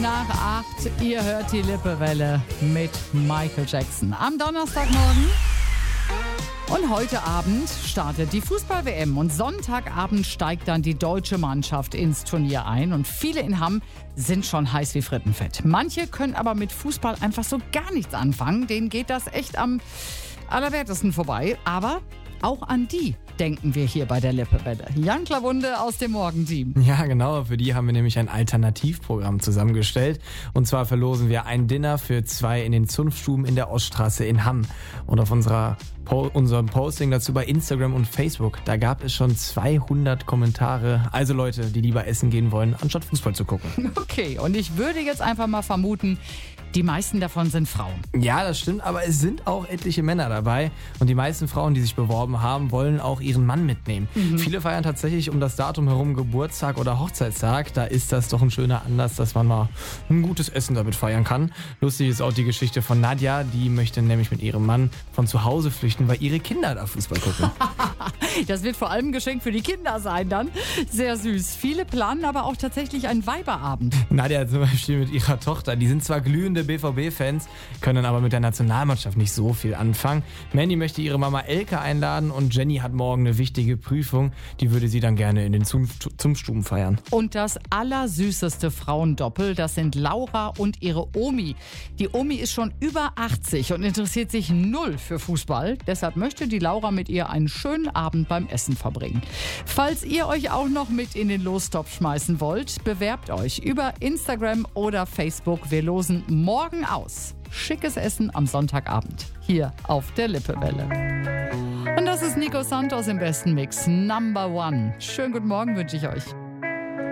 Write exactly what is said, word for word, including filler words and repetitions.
nach acht. Ihr hört die Lippewelle mit Michael Jackson am Donnerstagmorgen. Und heute Abend startet die Fußball-W M und Sonntagabend steigt dann die deutsche Mannschaft ins Turnier ein. Und viele in Hamm sind schon heiß wie Frittenfett. Manche können aber mit Fußball einfach so gar nichts anfangen. Denen geht das echt am allerwertesten vorbei. Aber auch an die denken wir hier bei der Lippewelle. Jan Klawunde aus dem Morgenteam. Ja, genau. Für die haben wir nämlich ein Alternativprogramm zusammengestellt. Und zwar verlosen wir ein Dinner für zwei in den Zunftstuben in der Oststraße in Hamm. Und auf unserer po- unserem Posting dazu bei Instagram und Facebook, da gab es schon zweihundert Kommentare. Also Leute, die lieber essen gehen wollen, anstatt Fußball zu gucken. Okay, und ich würde jetzt einfach mal vermuten, die meisten davon sind Frauen. Ja, das stimmt, aber es sind auch etliche Männer dabei. Und die meisten Frauen, die sich beworben haben, wollen auch ihren Mann mitnehmen. Mhm. Viele feiern tatsächlich um das Datum herum Geburtstag oder Hochzeitstag. Da ist das doch ein schöner Anlass, dass man mal ein gutes Essen damit feiern kann. Lustig ist auch die Geschichte von Nadja. Die möchte nämlich mit ihrem Mann von zu Hause flüchten, weil ihre Kinder da Fußball gucken. Das wird vor allem ein Geschenk für die Kinder sein dann. Sehr süß. Viele planen aber auch tatsächlich einen Weiberabend. Nadja zum Beispiel mit ihrer Tochter. Die sind zwar glühende B V B-Fans, können aber mit der Nationalmannschaft nicht so viel anfangen. Mandy möchte ihre Mama Elke einladen und Jenny hat morgen eine wichtige Prüfung. Die würde sie dann gerne in den Zunftstuben feiern. Und das allersüßeste Frauendoppel, das sind Laura und ihre Omi. Die Omi ist schon über achtzig und interessiert sich null für Fußball. Deshalb möchte die Laura mit ihr einen schönen Abend beim Essen verbringen. Falls ihr euch auch noch mit in den Lostopf schmeißen wollt, bewerbt euch über Instagram oder Facebook. Wir losen morgen aus. Schickes Essen am Sonntagabend. Hier auf der Lippewelle. Und das ist Nico Santos im besten Mix. Number One. Schönen guten Morgen wünsche ich euch.